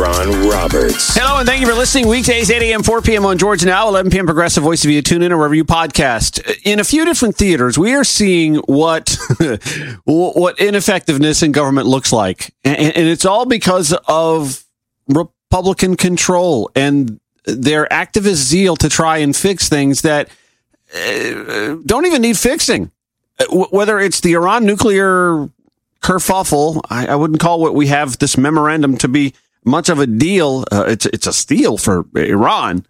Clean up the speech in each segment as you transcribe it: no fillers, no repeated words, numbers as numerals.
Ron Roberts. Hello, and thank you for listening. Weekdays, 8 a.m., 4 p.m. on Georgia Now, 11 p.m. Progressive Voice of You. Tune in or wherever you podcast. In a few different theaters, we are seeing what ineffectiveness in government looks like. And it's all because of Republican control and their activist zeal to try and fix things that don't even need fixing. Whether it's the Iran nuclear kerfuffle, I wouldn't call what we have this memorandum to be much of a deal. It's a steal for Iran.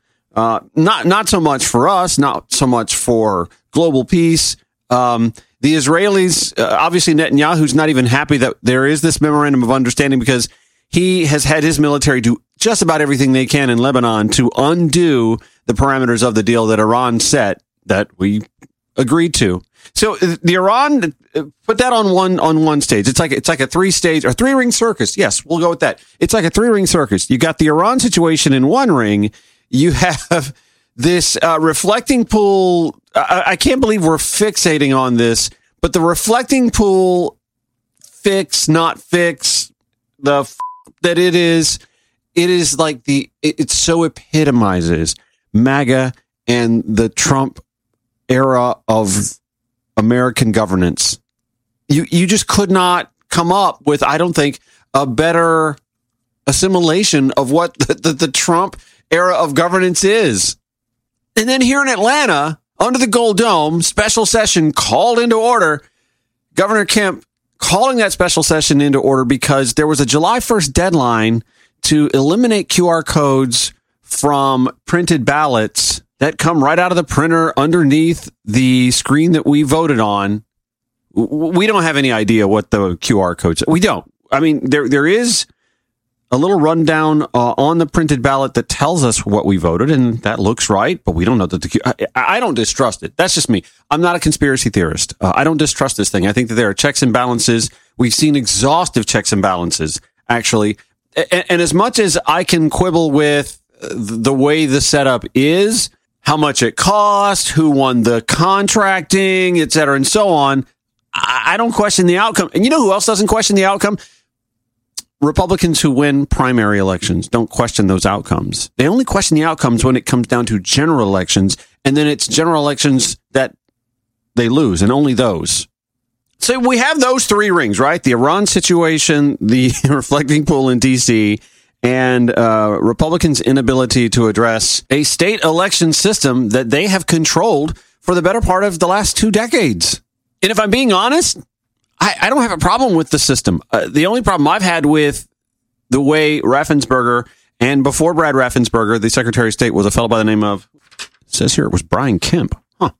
Not so much for us, not so much for global peace. The Israelis, obviously Netanyahu's not even happy that there is this memorandum of understanding because he has had his military do just about everything they can in Lebanon to undo the parameters of the deal that Iran set that we agreed to. So the Iran, put that on one stage. It's like a 3-stage or 3-ring circus. Yes, we'll go with that. It's like a 3-ring circus. You got the Iran situation in one ring. You have this reflecting pool. I can't believe we're fixating on this, but the reflecting pool fix, not fix, that it is like it so epitomizes MAGA and the Trump era of American governance. You just could not come up with, I don't think, a better assimilation of what the Trump era of governance is. And then here in Atlanta, under the Gold Dome, special session called into order. Governor Kemp calling that special session into order because there was a July 1st deadline to eliminate QR codes from printed ballots that come right out of the printer underneath the screen that we voted on. We don't have any idea what the QR codes. We don't. I mean, there is a little rundown on the printed ballot that tells us what we voted, and that looks right, but we don't know that I don't distrust it. That's just me. I'm not a conspiracy theorist. I don't distrust this thing. I think that there are checks and balances. We've seen exhaustive checks and balances, actually. And as much as I can quibble with the way the setup is, how much it cost, who won the contracting, et cetera, and so on, I don't question the outcome. And you know who else doesn't question the outcome? Republicans who win primary elections don't question those outcomes. They only question the outcomes when it comes down to general elections, and then it's general elections that they lose, and only those. So we have those 3 rings, right? The Iran situation, the reflecting pool in D.C., and Republicans' inability to address a state election system that they have controlled for the better part of the last 2 decades. And if I'm being honest, I don't have a problem with the system. The only problem I've had with the way Raffensperger, and before Brad Raffensperger, the Secretary of State was a fellow by the name of, it says here it was Brian Kemp.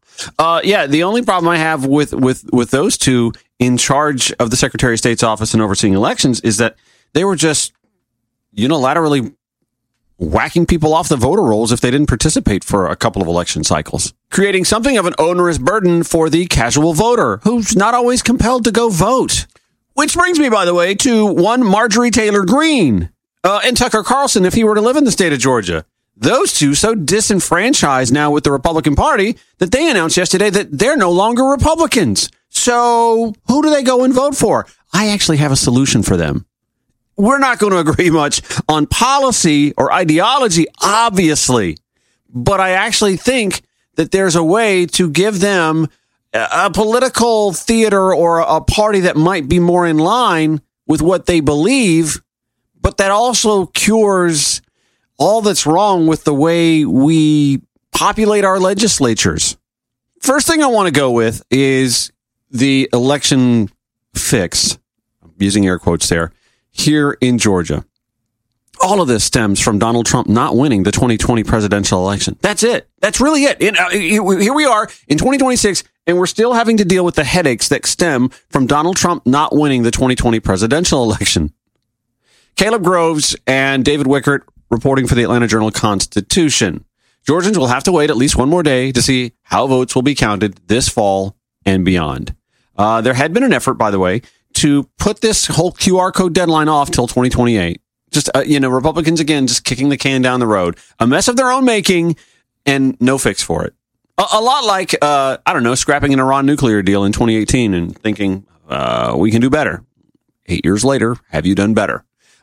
The only problem I have with those two in charge of the Secretary of State's office and overseeing elections is that they were just unilaterally whacking people off the voter rolls if they didn't participate for a couple of election cycles, creating something of an onerous burden for the casual voter who's not always compelled to go vote. Which brings me, by the way, to one Marjorie Taylor Greene and Tucker Carlson if he were to live in the state of Georgia. Those two so disenfranchised now with the Republican Party that they announced yesterday that they're no longer Republicans. So who do they go and vote for? I actually have a solution for them. We're not going to agree much on policy or ideology, obviously, but I actually think that there's a way to give them a political theater or a party that might be more in line with what they believe, but that also cures all that's wrong with the way we populate our legislatures. First thing I want to go with is the election fix. I'm using air quotes there. Here in Georgia. All of this stems from Donald Trump not winning the 2020 presidential election. That's it. That's really it. Here we are in 2026, and we're still having to deal with the headaches that stem from Donald Trump not winning the 2020 presidential election. Caleb Groves and David Wickert reporting for the Atlanta Journal-Constitution. Georgians will have to wait at least one more day to see how votes will be counted this fall and beyond. There had been an effort, by the way, to put this whole QR code deadline off till 2028. Just, Republicans, again, just kicking the can down the road. A mess of their own making and no fix for it. A lot like, scrapping an Iran nuclear deal in 2018 and thinking, we can do better. 8 years later, have you done better?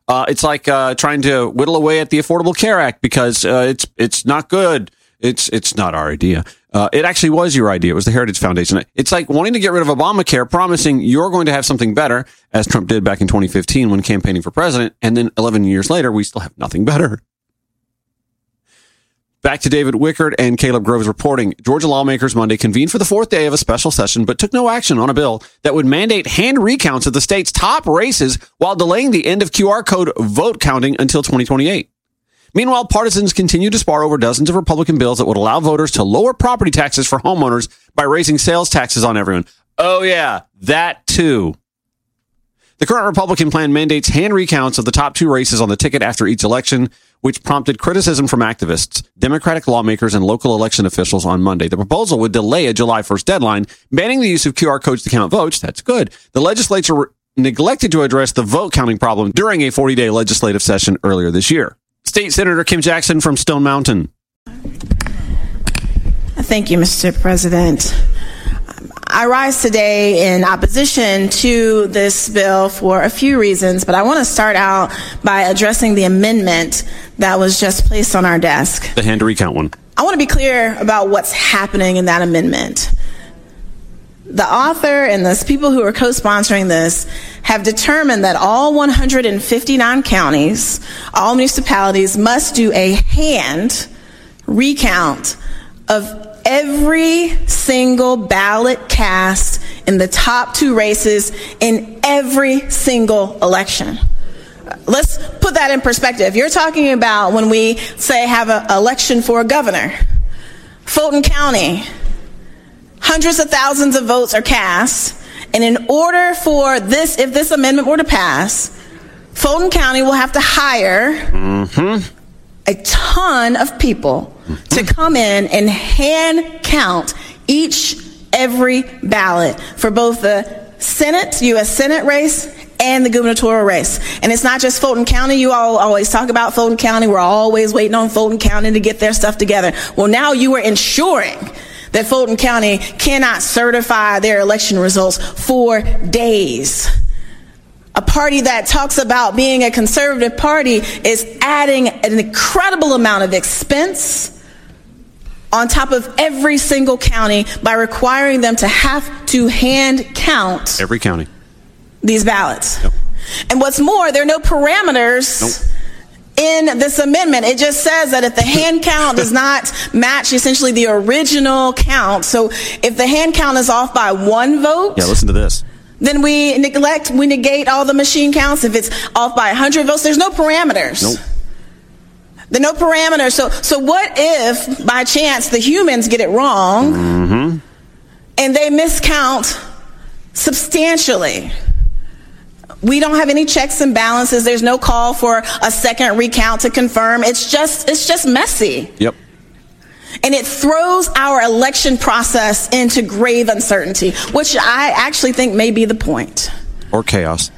It's like trying to whittle away at the Affordable Care Act because it's not good. It's not our idea. It actually was your idea. It was the Heritage Foundation. It's like wanting to get rid of Obamacare, promising you're going to have something better, as Trump did back in 2015 when campaigning for president, and then 11 years later, we still have nothing better. Back to David Wickard and Caleb Groves reporting. Georgia lawmakers Monday convened for the fourth day of a special session, but took no action on a bill that would mandate hand recounts of the state's top races while delaying the end of QR code vote counting until 2028. Meanwhile, partisans continue to spar over dozens of Republican bills that would allow voters to lower property taxes for homeowners by raising sales taxes on everyone. Oh yeah, that too. The current Republican plan mandates hand recounts of the top two races on the ticket after each election, which prompted criticism from activists, Democratic lawmakers, and local election officials on Monday. The proposal would delay a July 1st deadline, banning the use of QR codes to count votes. That's good. The legislature neglected to address the vote counting problem during a 40-day legislative session earlier this year. State Senator Kim Jackson from Stone Mountain. Thank you, Mr. President. I rise today in opposition to this bill for a few reasons, but I want to start out by addressing the amendment that was just placed on our desk. The hand recount one. I want to be clear about what's happening in that amendment. The author and the people who are co-sponsoring this have determined that all 159 counties, all municipalities must do a hand recount of every single ballot cast in the top two races in every single election. Let's put that in perspective. You're talking about when we say have an election for a governor. Fulton County, hundreds of thousands of votes are cast, and in order for this, if this amendment were to pass, Fulton County will have to hire a ton of people to come in and hand count every ballot for both the Senate, U.S. Senate race and the gubernatorial race. And it's not just Fulton County. You all always talk about Fulton County. We're always waiting on Fulton County to get their stuff together. Well, now you are ensuring that Fulton County cannot certify their election results for days. A party that talks about being a conservative party is adding an incredible amount of expense on top of every single county by requiring them to have to hand count every county these ballots. Yep. And what's more, there are no parameters in this amendment. It just says that if the hand count does not match essentially the original count, so if the hand count is off by one vote, listen to this, then we negate all the machine counts. If it's off by 100 votes, there's no parameters. There are no parameters. So what if by chance the humans get it wrong and they miscount substantially? We don't have any checks and balances. There's no call for a second recount to confirm. It's just messy. Yep. And it throws our election process into grave uncertainty, which I actually think may be the point. Or chaos.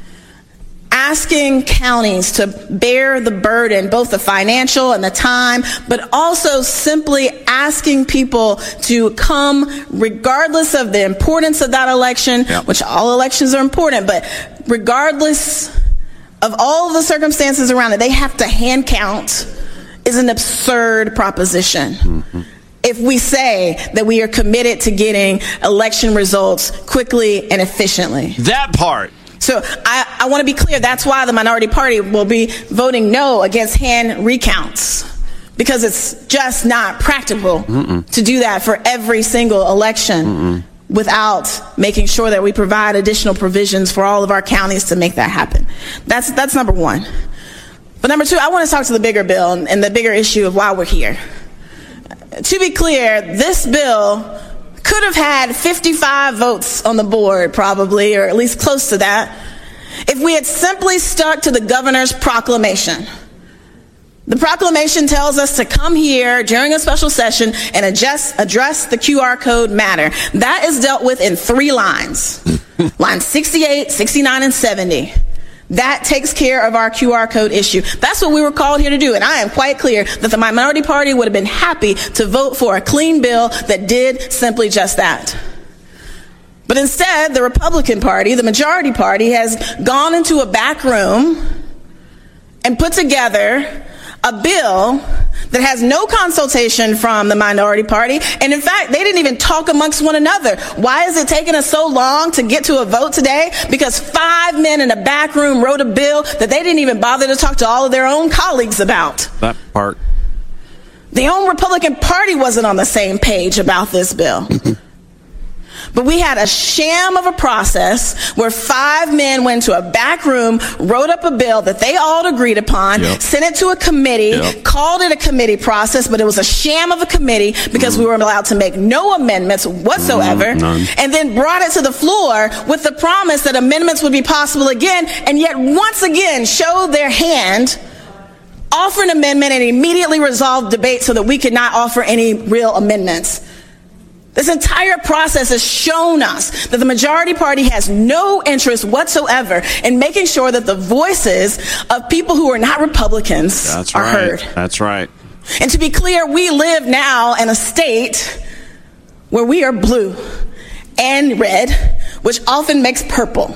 Asking counties to bear the burden, both the financial and the time, but also simply asking people to come regardless of the importance of that election, which all elections are important, but regardless of all the circumstances around it, they have to hand count, is an absurd proposition. If we say that we are committed to getting election results quickly and efficiently. That part. So I want to be clear. That's why the minority party will be voting no against hand recounts, because it's just not practical to do that for every single election without making sure that we provide additional provisions for all of our counties to make that happen. That's number one. But number two, I want to talk to the bigger bill and the bigger issue of why we're here. To be clear, this bill could have had 55 votes on the board, probably, or at least close to that, if we had simply stuck to the governor's proclamation. The proclamation tells us to come here during a special session and address the QR code matter. That is dealt with in 3 lines. Lines 68, 69, and 70. That takes care of our QR code issue. That's what we were called here to do. And I am quite clear that the minority party would have been happy to vote for a clean bill that did simply just that. But instead, the Republican Party, the majority party, has gone into a back room and put together a bill that has no consultation from the minority party. And in fact, they didn't even talk amongst one another. Why is it taking us so long to get to a vote today? Because 5 men in a back room wrote a bill that they didn't even bother to talk to all of their own colleagues about. That part. The own Republican Party wasn't on the same page about this bill. But we had a sham of a process where 5 men went to a back room, wrote up a bill that they all agreed upon, sent it to a committee, called it a committee process, but it was a sham of a committee because we were allowed to make no amendments whatsoever, and then brought it to the floor with the promise that amendments would be possible again, and yet once again showed their hand, offer an amendment, and immediately resolve debate so that we could not offer any real amendments. This entire process has shown us that the majority party has no interest whatsoever in making sure that the voices of people who are not Republicans are heard. That's right. And to be clear, we live now in a state where we are blue and red, which often makes purple.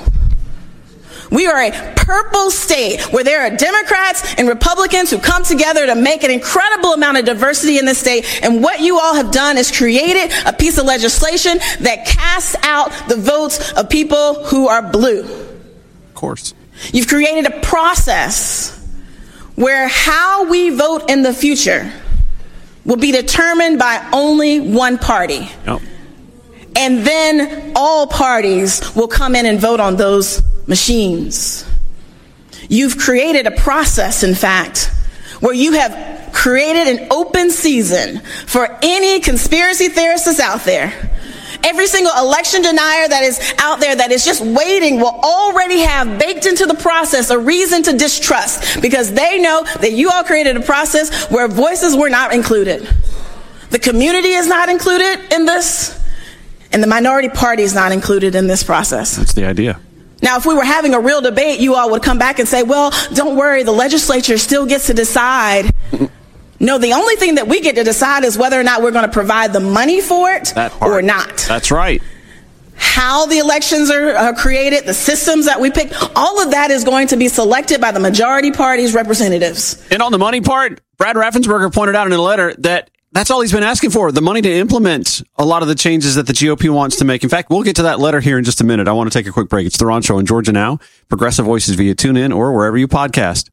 We are a purple state where there are Democrats and Republicans who come together to make an incredible amount of diversity in this state. And what you all have done is created a piece of legislation that casts out the votes of people who are blue. Of course. You've created a process where how we vote in the future will be determined by only one party. Yep. And then all parties will come in and vote on those machines. You've created a process, in fact, where you have created an open season for any conspiracy theorists out there. Every single election denier that is out there that is just waiting will already have baked into the process a reason to distrust, because they know that you all created a process where voices were not included. The community is not included in this, and the minority party is not included in this process. That's the idea. Now, if we were having a real debate, you all would come back and say, well, don't worry, the legislature still gets to decide. No, the only thing that we get to decide is whether or not we're going to provide the money for it or not. That's right. How the elections are created, the systems that we pick, all of that is going to be selected by the majority party's representatives. And on the money part, Brad Raffensperger pointed out in a letter that that's all he's been asking for, the money to implement a lot of the changes that the GOP wants to make. In fact, we'll get to that letter here in just a minute. I want to take a quick break. It's The Ron Show on Georgia Now, Progressive Voices via TuneIn or wherever you podcast.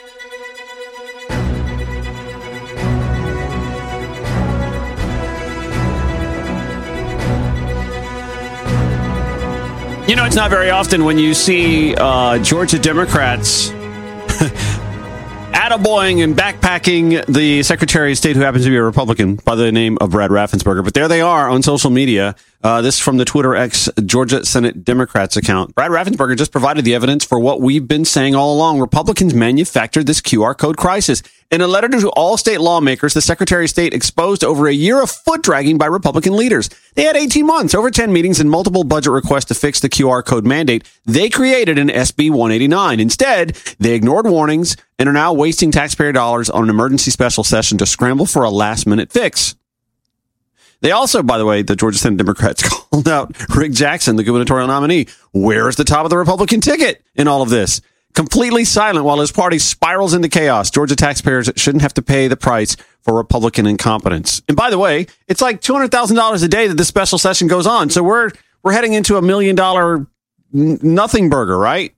You know, it's not very often when you see Georgia Democrats attaboying and backpacking the Secretary of State, who happens to be a Republican by the name of Brad Raffensperger. But there they are on social media. This is from the Twitter X Georgia Senate Democrats account. Brad Raffensperger just provided the evidence for what we've been saying all along. Republicans manufactured this QR code crisis. In a letter to all state lawmakers, the Secretary of State exposed over a year of foot dragging by Republican leaders. They had 18 months, over 10 meetings, and multiple budget requests to fix the QR code mandate. They created an SB 189. Instead, they ignored warnings and are now wasting taxpayer dollars on an emergency special session to scramble for a last-minute fix. They also, by the way, the Georgia Senate Democrats called out Rick Jackson, the gubernatorial nominee. Where's the top of the Republican ticket in all of this? Completely silent while his party spirals into chaos. Georgia taxpayers shouldn't have to pay the price for Republican incompetence. And by the way, it's like $200,000 a day that this special session goes on. So we're heading into $1 million nothing burger, right?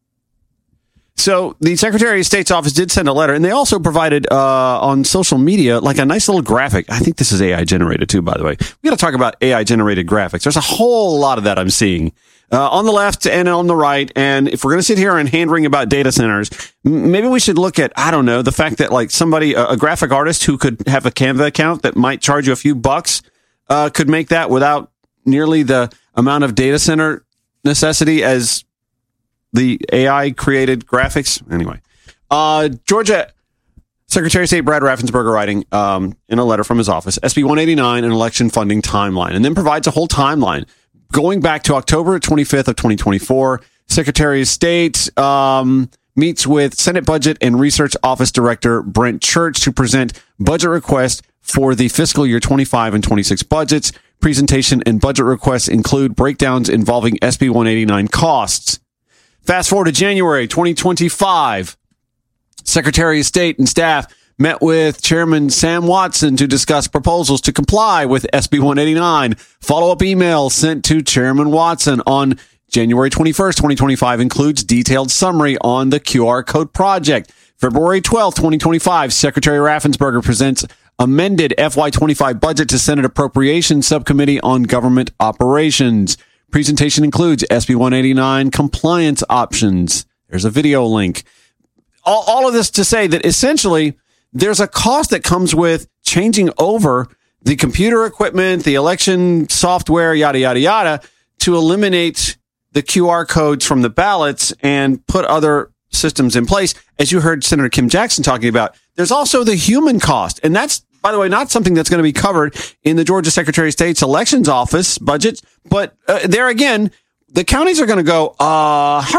So the Secretary of State's office did send a letter, and they also provided on social media like a nice little graphic. I think this is AI generated too, by the way. We got to talk about AI generated graphics. There's a whole lot of that I'm seeing on the left and on the right. And if we're going to sit here and hand wring about data centers, maybe we should look at, I don't know, the fact that like somebody, a graphic artist who could have a Canva account that might charge you a few bucks, could make that without nearly the amount of data center necessity as the AI created graphics. Anyway, Georgia Secretary of State Brad Raffensperger writing in a letter from his office, SB 189, an election funding timeline, and then provides a whole timeline going back to October 25th of 2024. Secretary of State meets with Senate Budget and Research Office Director Brent Church to present budget requests for the fiscal year 25 and 26 budgets. Presentation and budget requests include breakdowns involving SB 189 costs. Fast forward to January 2025. Secretary of State and staff met with Chairman Sam Watson to discuss proposals to comply with SB 189. Follow-up email sent to Chairman Watson on January 21st, 2025 includes detailed summary on the QR code project. February 12th, 2025, Secretary Raffensperger presents amended FY25 budget to Senate Appropriations Subcommittee on Government Operations. Presentation includes SB 189 compliance options. There's a video link. All of this to say that essentially there's a cost that comes with changing over the computer equipment, the election software, yada, yada, yada, to eliminate the QR codes from the ballots and put other systems in place. As you heard Senator Kim Jackson talking about, there's also the human cost. And that's, by the way, not something that's going to be covered in the Georgia Secretary of State's elections office budget. But there again, the counties are going to go, how